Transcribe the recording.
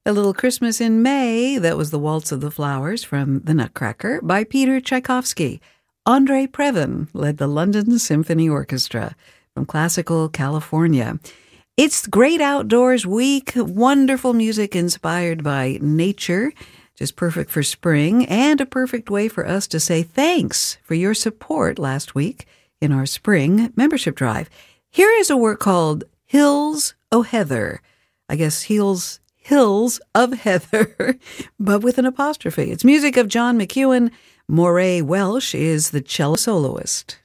A Little Christmas in May, that was the Waltz of the Flowers from The Nutcracker by Peter Tchaikovsky. Andre Previn led the London Symphony Orchestra from classical California. It's Great Outdoors Week, wonderful music inspired by nature, just perfect for spring, and a perfect way for us to say thanks for your support last week in our spring membership drive. Here is a work called Hills o' Heather. I guess Hills of Heather, but with an apostrophe. It's music of John McEuen. Moray Welsh is the cello soloist.